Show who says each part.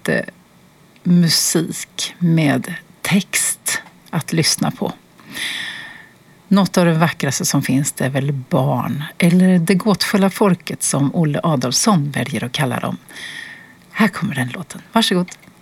Speaker 1: inte musik med text att lyssna på. Något av det vackraste som finns det är väl barn, eller det gåtfulla folket som Olle Adolphson väljer att kalla dem. Här kommer den låten. Varsågod.